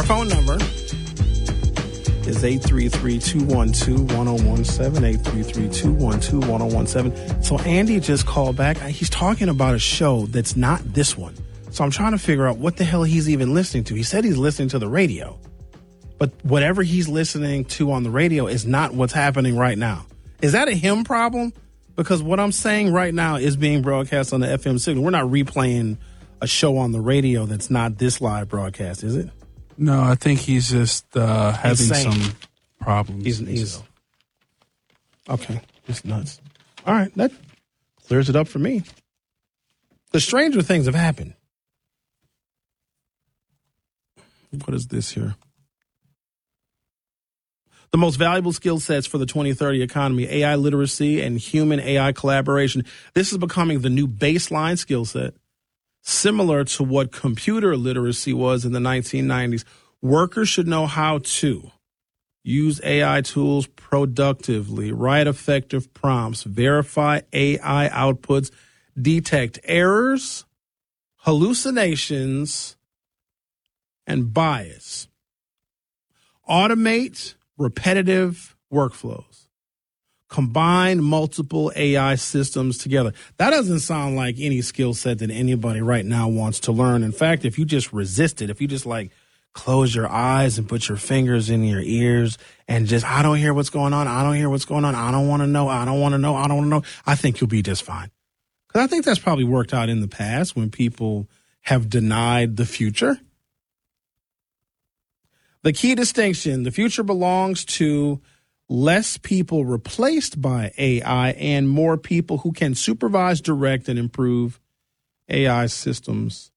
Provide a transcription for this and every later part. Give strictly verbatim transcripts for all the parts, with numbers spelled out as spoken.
phone number is eight three three, two one two, one zero one seven, eight three three, two one two, one zero one seven. So Andy just called back. He's talking about a show that's not this one. So I'm trying to figure out what the hell he's even listening to. He said he's listening to the radio. But whatever he's listening to on the radio is not what's happening right now. Is that a him problem? Because what I'm saying right now is being broadcast on the F M signal. We're not replaying a show on the radio that's not this live broadcast, is it? No, I think he's just uh, having Insane. some problems. He's, he's okay. It's nuts. All right, that clears it up for me. The stranger things have happened. What is this here? The most valuable skill sets for the twenty thirty economy, A I literacy and human A I collaboration. This is becoming the new baseline skill set, similar to what computer literacy was in the nineteen nineties. Workers should know how to use A I tools productively, write effective prompts, verify A I outputs, detect errors, hallucinations, and bias. Automate repetitive workflows. Combine multiple A I systems together. That doesn't sound like any skill set that anybody right now wants to learn. In fact, if you just resist it, if you just like close your eyes and put your fingers in your ears and just, I don't hear what's going on. I don't hear what's going on. I don't want to know. I don't want to know. I don't want to know. I think you'll be just fine. Because I think that's probably worked out in the past when people have denied the future. The key distinction, the future belongs to less people replaced by A I and more people who can supervise, direct, and improve A I systems.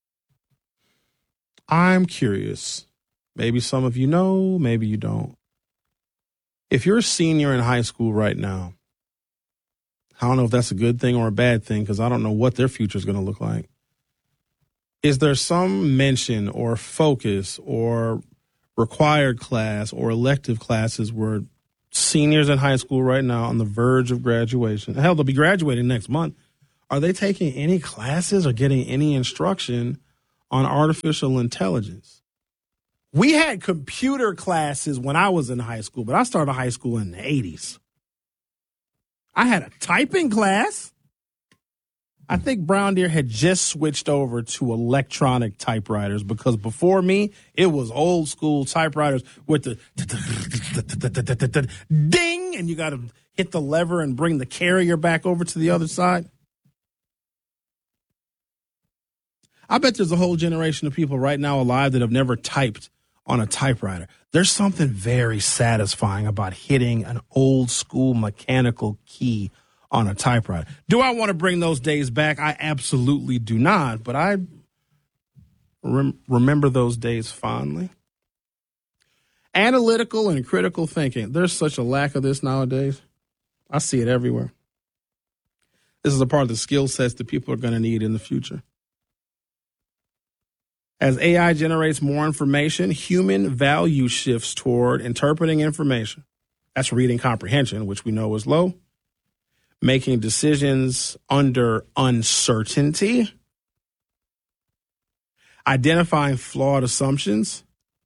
I'm curious. Maybe some of you know, maybe you don't. If you're a senior in high school right now, I don't know if that's a good thing or a bad thing because I don't know what their future is going to look like. Is there some mention or focus or required class or elective classes where seniors in high school right now on the verge of graduation, hell, they'll be graduating next month. Are they taking any classes or getting any instruction on artificial intelligence? We had computer classes when I was in high school, but I started high school in the eighties. I had a typing class. I think Brown Deer had just switched over to electronic typewriters because before me, it was old school typewriters with the ding, and you got to hit the lever and bring the carrier back over to the other side. I bet there's a whole generation of people right now alive that have never typed on a typewriter. There's something very satisfying about hitting an old school mechanical key on a typewriter. Do I want to bring those days back? I absolutely do not, but I rem- remember those days fondly. Analytical and critical thinking. There's such a lack of this nowadays. I see it everywhere. This is a part of the skill sets that people are going to need in the future. As A I generates more information, human value shifts toward interpreting information. That's reading comprehension, which we know is low. Making decisions under uncertainty. Identifying flawed assumptions.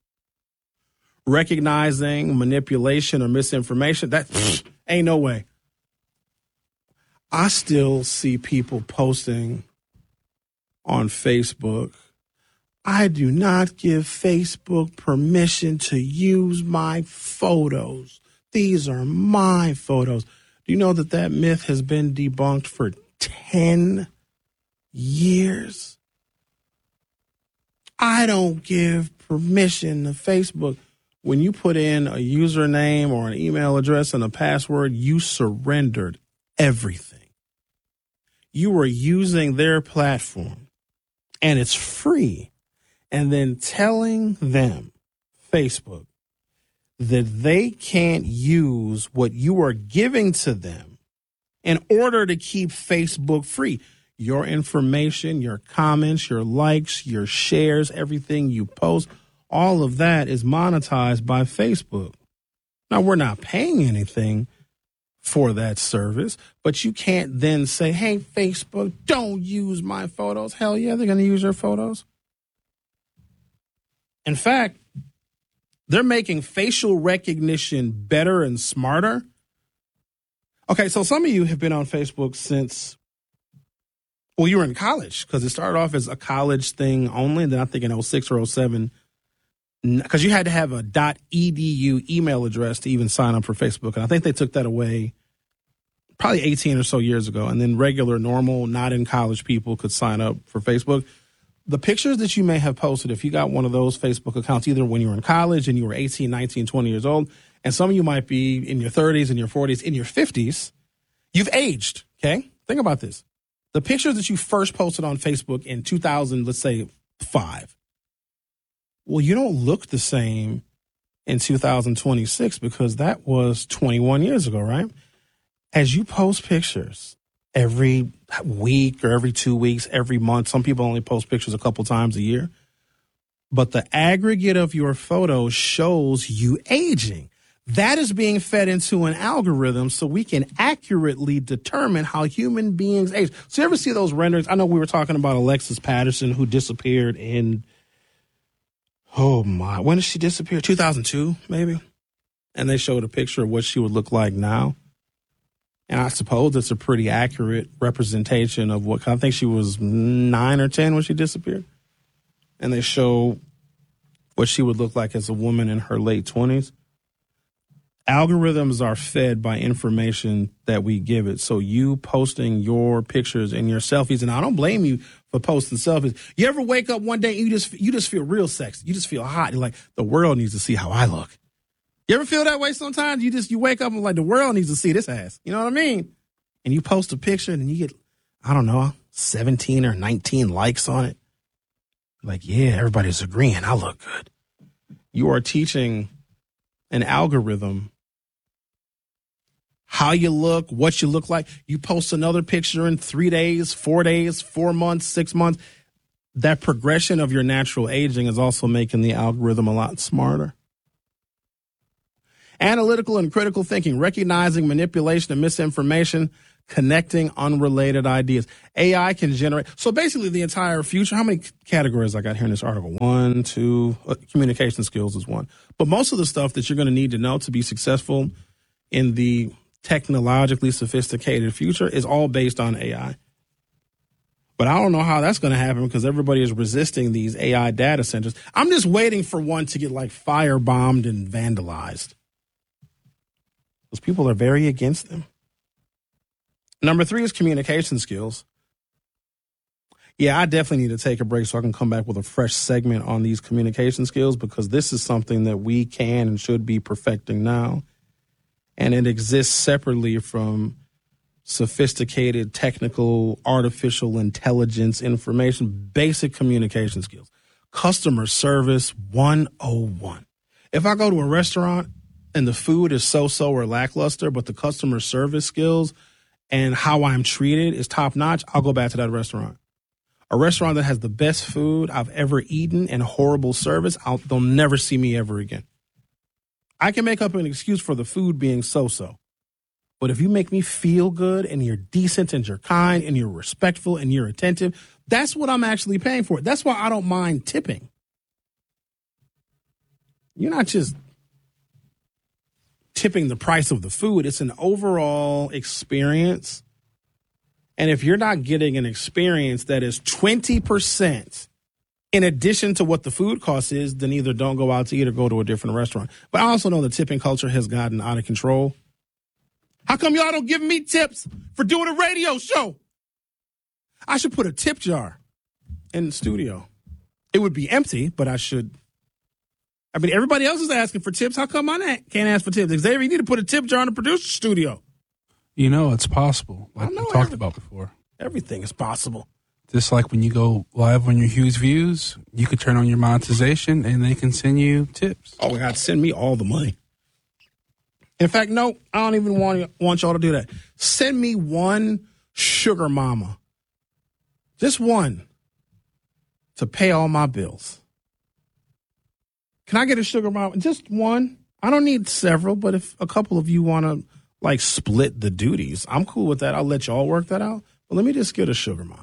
Recognizing manipulation or misinformation. That pfft, ain't no way. I still see people posting on Facebook, I do not give Facebook permission to use my photos. These are my photos. Do you know that that myth has been debunked for ten years? I don't give permission to Facebook. When you put in a username or an email address and a password, you surrendered everything. You were using their platform, and it's free. And then telling them, Facebook, that they can't use what you are giving to them in order to keep Facebook free. Your information, your comments, your likes, your shares, everything you post, all of that is monetized by Facebook. Now, we're not paying anything for that service, but you can't then say, hey, Facebook, don't use my photos. Hell yeah, they're going to use your photos. In fact, They're making facial recognition better and smarter. Okay, so some of you have been on Facebook since, well, you were in college, because it started off as a college thing only. And then I think in oh six or oh seven, because you had to have a .edu email address to even sign up for Facebook. And I think they took that away probably eighteen or so years ago. And then regular, normal, not in college people could sign up for Facebook. The pictures that you may have posted, if you got one of those Facebook accounts, either when you were in college and you were eighteen, nineteen, twenty years old, and some of you might be in your thirties, in your forties, in your fifties, you've aged, okay? Think about this. The pictures that you first posted on Facebook in two thousand, let's say five, well, you don't look the same in two thousand twenty-six because that was twenty-one years ago, right? As you post pictures every week or every two weeks, every month, some people only post pictures a couple times a year, but the aggregate of your photos shows you aging. That is being fed into an algorithm so we can accurately determine how human beings age. So you ever see those renderings? I know we were talking about Alexis Patterson, who disappeared in, oh my, when did she disappear? two thousand two, maybe? And they showed a picture of what she would look like now. And I suppose it's a pretty accurate representation of what, I think she was nine or ten when she disappeared. And they show what she would look like as a woman in her late twenties. Algorithms are fed by information that we give it. So you posting your pictures and your selfies, and I don't blame you for posting selfies. You ever wake up one day and you just you just feel real sexy. You just feel hot. You're like, the world needs to see how I look. You ever feel that way sometimes? You just you wake up and like, the world needs to see this ass. You know what I mean? And you post a picture and you get, I don't know, seventeen or nineteen likes on it. Like, yeah, everybody's agreeing. I look good. You are teaching an algorithm how you look, what you look like. You post another picture in three days, four days, four months, six months. That progression of your natural aging is also making the algorithm a lot smarter. Analytical and critical thinking, recognizing manipulation and misinformation, connecting unrelated ideas. A I can generate. So basically the entire future, how many categories I got here in this article? One, two, uh, communication skills is one. But most of the stuff that you're going to need to know to be successful in the technologically sophisticated future is all based on A I. But I don't know how that's going to happen because everybody is resisting these A I data centers. I'm just waiting for one to get like firebombed and vandalized. Those people are very against them. Number three is communication skills. Yeah, I definitely need to take a break so I can come back with a fresh segment on these communication skills because this is something that we can and should be perfecting now. And it exists separately from sophisticated, technical, artificial intelligence information, basic communication skills. Customer service one oh one. If I go to a restaurant and the food is so-so or lackluster, but the customer service skills and how I'm treated is top-notch, I'll go back to that restaurant. A restaurant that has the best food I've ever eaten and horrible service, I'll, they'll never see me ever again. I can make up an excuse for the food being so-so. But if you make me feel good and you're decent and you're kind and you're respectful and you're attentive, that's what I'm actually paying for. That's why I don't mind tipping. You're not just tipping the price of the food. It's an overall experience. And if you're not getting an experience that is twenty percent in addition to what the food cost is, then either don't go out to eat or go to a different restaurant. But I also know the tipping culture has gotten out of control. How come y'all don't give me tips for doing a radio show? I should put a tip jar in the studio. It would be empty, but I should. I mean, everybody else is asking for tips. How come I not, can't ask for tips? Xavier, you need to put a tip jar in the producer studio. You know, it's possible. Like we talked about before. Everything is possible. Just like when you go live on your Hughes Views, you could turn on your monetization and they can send you tips. Oh, my God, send me all the money. In fact, no, I don't even want, want y'all to do that. Send me one sugar mama. Just one to pay all my bills. Can I get a sugar mama? Just one. I don't need several, but if a couple of you want to, like, split the duties, I'm cool with that. I'll let y'all work that out. But let me just get a sugar mama.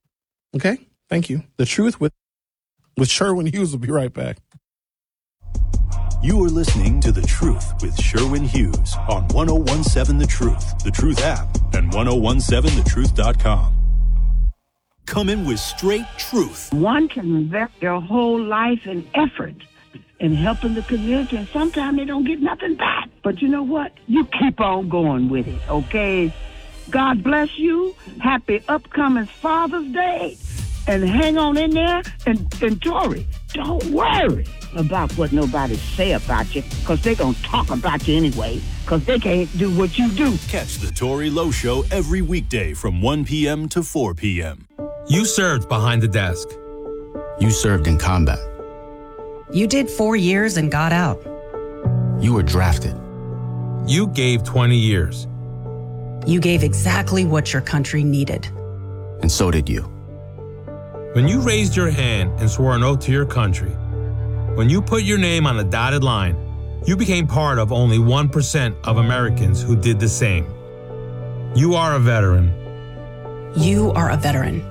Okay? Thank you. The Truth with, with Sherwin Hughes will be right back. You are listening to The Truth with Sherwin Hughes on one oh one seven The Truth, The Truth app, and ten seventeen the truth dot com. Come in with straight truth. One can invest their whole life and effort in helping the community, and sometimes they don't get nothing back. But you know what? You keep on going with it, okay? God bless you. Happy upcoming Father's Day. And hang on in there. And, and Tori, don't worry about what nobody say about you, because they're going to talk about you anyway, because they can't do what you do. Catch the Tori Lowe Show every weekday from one p.m. to four p.m. You served behind the desk. You served in combat. You did four years and got out. You were drafted. You gave twenty years. You gave exactly what your country needed. And so did you. When you raised your hand and swore an oath to your country, when you put your name on a dotted line, you became part of only one percent of Americans who did the same. You are a veteran. You are a veteran.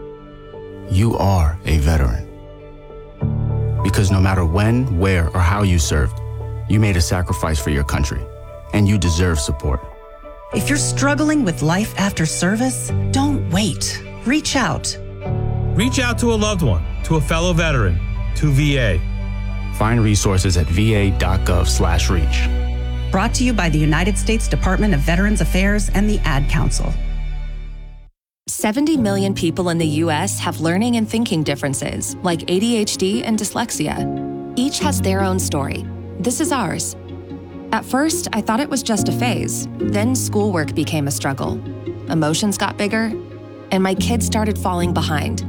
You are a veteran. Because no matter when, where, or how you served, you made a sacrifice for your country, and you deserve support. If you're struggling with life after service, don't wait. Reach out. Reach out to a loved one, to a fellow veteran, to V A. Find resources at va.gov slash reach. Brought to you by the United States Department of Veterans Affairs and the Ad Council. seventy million people in the U S have learning and thinking differences, like A D H D and dyslexia. Each has their own story. This is ours. At first, I thought it was just a phase. Then schoolwork became a struggle. Emotions got bigger, and my kids started falling behind.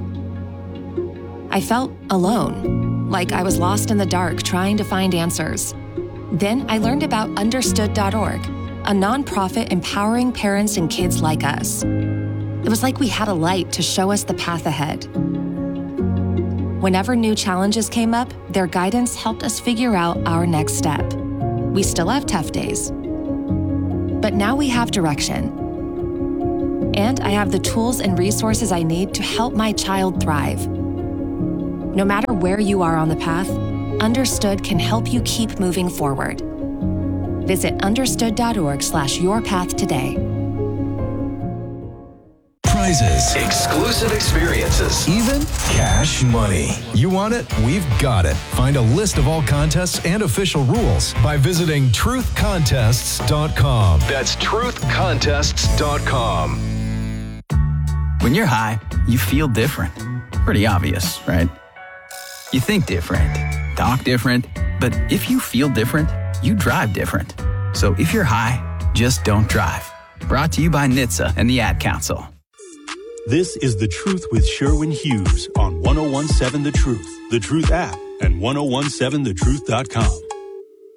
I felt alone, like I was lost in the dark trying to find answers. Then I learned about understood dot org, a nonprofit empowering parents and kids like us. It was like we had a light to show us the path ahead. Whenever new challenges came up, their guidance helped us figure out our next step. We still have tough days, but now we have direction. And I have the tools and resources I need to help my child thrive. No matter where you are on the path, Understood can help you keep moving forward. Visit understood.org slash your path today. Prizes, exclusive experiences, even cash money. You want it? We've got it. Find a list of all contests and official rules by visiting truth contests dot com. That's truth contests dot com. When you're high, you feel different. Pretty obvious, right? You think different, talk different, but if you feel different, you drive different. So if you're high, just don't drive. Brought to you by N H T S A and the Ad Council. This is The Truth with Sherwin Hughes on ten seventeen The Truth, The Truth app, and ten seventeen the truth dot com.